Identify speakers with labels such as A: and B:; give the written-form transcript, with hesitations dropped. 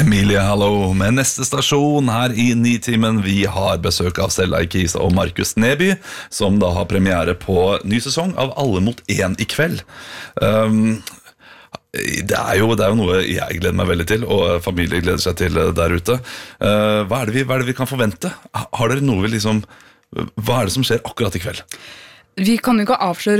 A: Emilie, hallo, med neste stasjon her i Nitimen. Vi har besøk av Stella Ikisa og Markus Neby, som da har premiere på ny sesong av Alle mot én i kveld. Det er jo noe jeg gleder meg veldig til, og familie gleder seg til der ute. Hva er det vi kan forvente? Har dere noe hva er det som skjer akkurat i kveld?
B: Vi kan jo ikke avsløre